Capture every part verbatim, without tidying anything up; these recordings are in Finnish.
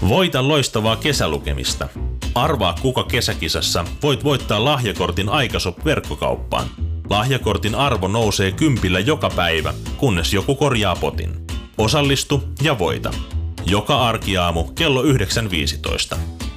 Voita loistavaa kesälukemista. Arvaa, kuka kesäkisassa voit voittaa lahjakortin Aikashop-verkkokauppaan. Lahjakortin arvo nousee kympillä joka päivä, kunnes joku korjaa potin. Osallistu ja voita. Joka arkiaamu kello yhdeksän viisitoista.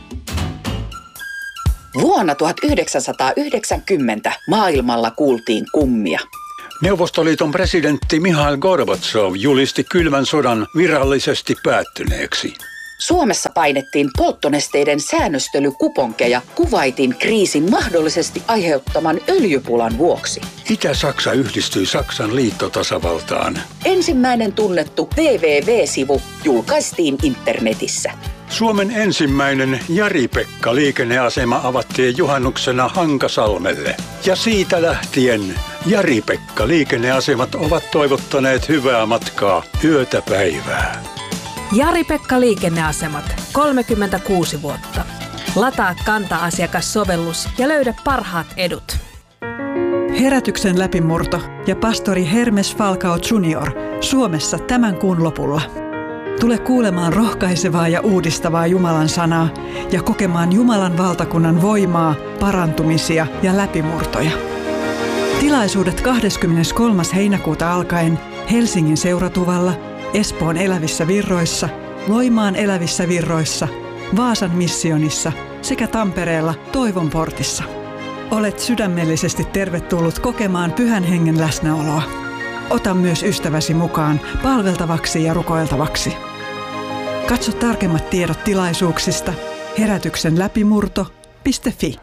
Vuonna tuhatyhdeksänsataayhdeksänkymmentä maailmalla kuultiin kummia. Neuvostoliiton presidentti Mihail Gorbatsov julisti kylmän sodan virallisesti päättyneeksi. Suomessa painettiin polttonesteiden säännöstelykuponkeja Kuwaitin kriisin mahdollisesti aiheuttaman öljypulan vuoksi. Itä-Saksa yhdistyi Saksan liittotasavaltaan. Ensimmäinen tunnettu double-u double-u double-u-sivu julkaistiin internetissä. Suomen ensimmäinen Jari-Pekka-liikenneasema avattiin juhannuksena Hankasalmelle. Ja siitä lähtien Jari-Pekka-liikenneasemat ovat toivottaneet hyvää matkaa yötä päivää. Jari-Pekka Liikenneasemat, kolmekymmentäkuusi vuotta. Lataa Kanta-asiakassovellus ja löydä parhaat edut. Herätyksen läpimurto ja pastori Hermes Falcao junior Suomessa tämän kuun lopulla. Tule kuulemaan rohkaisevaa ja uudistavaa Jumalan sanaa ja kokemaan Jumalan valtakunnan voimaa, parantumisia ja läpimurtoja. Tilaisuudet kahdeskymmeneskolmas heinäkuuta alkaen Helsingin Seuratuvalla, Espoon Elävissä Virroissa, Loimaan Elävissä Virroissa, Vaasan missionissa sekä Tampereella Toivon portissa. Olet sydämellisesti tervetullut kokemaan Pyhän Hengen läsnäoloa. Ota myös ystäväsi mukaan palveltavaksi ja rukoiltavaksi. Katso tarkemmat tiedot tilaisuuksista herätyksen läpimurto piste fi.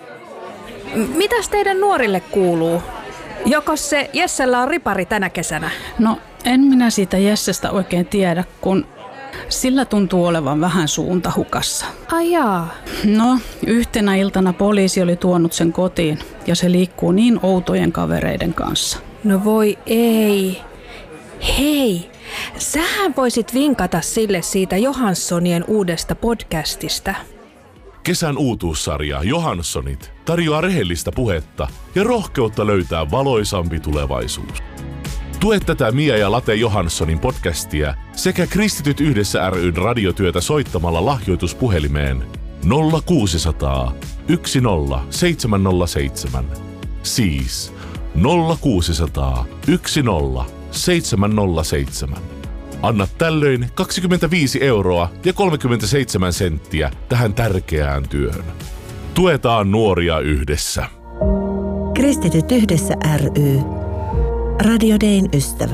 Mitäs teidän nuorille kuuluu? Joko se Jessellä on ripari tänä kesänä? No, en minä siitä Jessestä oikein tiedä, kun sillä tuntuu olevan vähän suunta hukassa. Ai jaa. No, yhtenä iltana poliisi oli tuonut sen kotiin ja se liikkuu niin outojen kavereiden kanssa. No voi ei. Hei, sähän voisit vinkata sille siitä Johanssonien uudesta podcastista. Kesän uutuussarja Johannssonit tarjoaa rehellistä puhetta ja rohkeutta löytää valoisampi tulevaisuus. Tue tätä Mia ja Late Johanssonin podcastia sekä Kristityt yhdessä ry:n radiotyötä soittamalla lahjoituspuhelimeen nolla kuusisataa yksi nolla seitsemän nolla seitsemän. Siis nolla kuusisataa yksi nolla seitsemän nolla seitsemän. Anna tällöin kaksikymmentäviisi euroa ja kolmekymmentäseitsemän senttiä tähän tärkeään työhön. Tuetaan nuoria yhdessä. Kristityt yhdessä ry. Radio Dayn ystävä.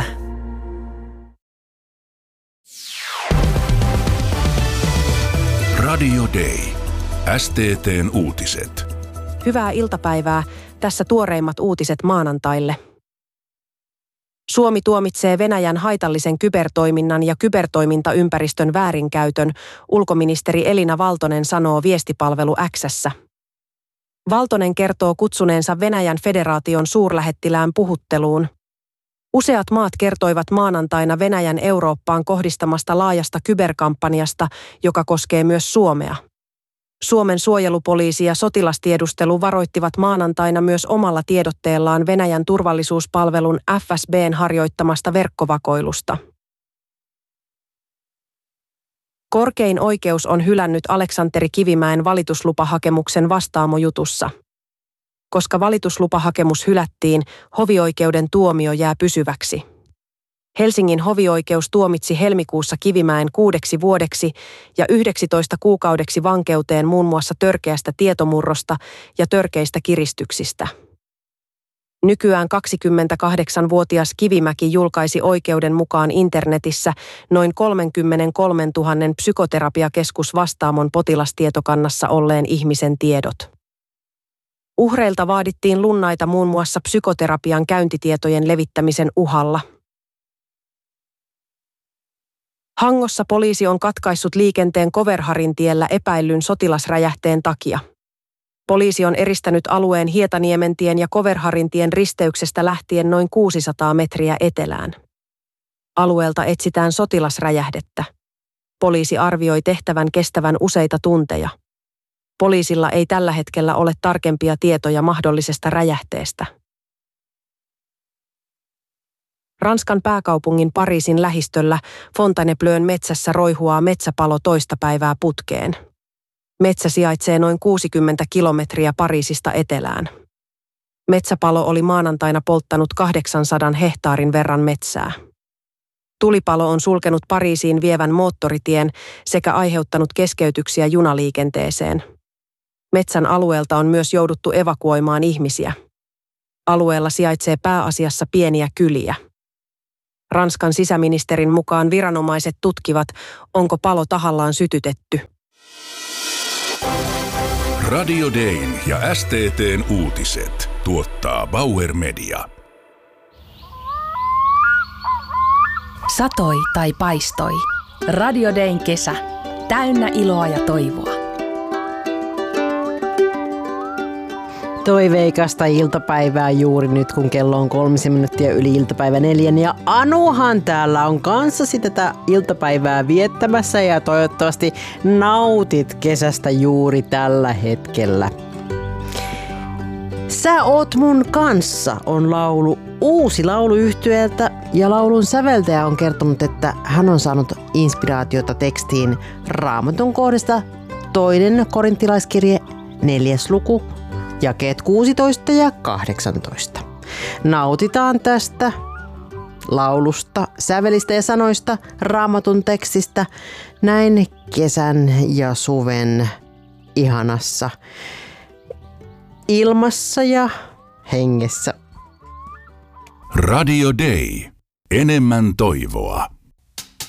Radio Day. S T T:n uutiset. Hyvää iltapäivää. Tässä tuoreimmat uutiset maanantaille. Suomi tuomitsee Venäjän haitallisen kybertoiminnan ja kybertoimintaympäristön väärinkäytön, ulkoministeri Elina Valtonen sanoo viestipalvelu X:ssä. Valtonen kertoo kutsuneensa Venäjän federaation suurlähettilään puhutteluun. Useat maat kertoivat maanantaina Venäjän Eurooppaan kohdistamasta laajasta kyberkampanjasta, joka koskee myös Suomea. Suomen suojelupoliisi ja sotilastiedustelu varoittivat maanantaina myös omalla tiedotteellaan Venäjän turvallisuuspalvelun F S B:n harjoittamasta verkkovakoilusta. Korkein oikeus on hylännyt Aleksanteri Kivimäen valituslupahakemuksen Vastaamo-jutussa. Koska valituslupahakemus hylättiin, hovioikeuden tuomio jää pysyväksi. Helsingin hovioikeus tuomitsi helmikuussa Kivimäen kuudeksi vuodeksi ja yhdeksitoista kuukaudeksi vankeuteen muun muassa törkeästä tietomurrosta ja törkeistä kiristyksistä. Nykyään kaksikymmentäkahdeksanvuotias Kivimäki julkaisi oikeuden mukaan internetissä noin kolmekymmentäkolmetuhatta psykoterapiakeskus Vastaamon potilastietokannassa olleen ihmisen tiedot. Uhreilta vaadittiin lunnaita muun muassa psykoterapian käyntitietojen levittämisen uhalla. Hangossa poliisi on katkaissut liikenteen Koverharin tiellä epäillyn sotilasräjähteen takia. Poliisi on eristänyt alueen Hietaniementien ja Koverharintien risteyksestä lähtien noin kuusisataa metriä etelään. Alueelta etsitään sotilasräjähdettä. Poliisi arvioi tehtävän kestävän useita tunteja. Poliisilla ei tällä hetkellä ole tarkempia tietoja mahdollisesta räjähteestä. Ranskan pääkaupungin Pariisin lähistöllä Fontainebleaun metsässä roihuaa metsäpalo toista päivää putkeen. Metsä sijaitsee noin kuusikymmentä kilometriä Pariisista etelään. Metsäpalo oli maanantaina polttanut kahdeksansadan hehtaarin verran metsää. Tulipalo on sulkenut Pariisiin vievän moottoritien sekä aiheuttanut keskeytyksiä junaliikenteeseen. Metsän alueelta on myös jouduttu evakuoimaan ihmisiä. Alueella sijaitsee pääasiassa pieniä kyliä. Ranskan sisäministerin mukaan viranomaiset tutkivat, onko palo tahallaan sytytetty. Radio Dayn ja S T T:n uutiset tuottaa Bauer Media. Satoi tai paistoi. Radio Dayn kesä. Täynnä iloa ja toivoa. Toiveikasta iltapäivää juuri nyt, kun kello on kolmisen minuuttia yli iltapäivä neljän. Ja Anuhan täällä on kanssasi tätä iltapäivää viettämässä ja toivottavasti nautit kesästä juuri tällä hetkellä. Sä oot mun kanssa on laulu uusi lauluyhtyeeltä ja laulun säveltäjä on kertonut, että hän on saanut inspiraatiota tekstiin Raamatun kohdasta toinen korintilaiskirje neljäs luku. Jakeet kuusitoista ja kahdeksantoista. Nautitaan tästä laulusta, sävelistä ja sanoista, Raamatun tekstistä näin kesän ja suven ihanassa ilmassa ja hengessä. Radio Day. Enemmän toivoa.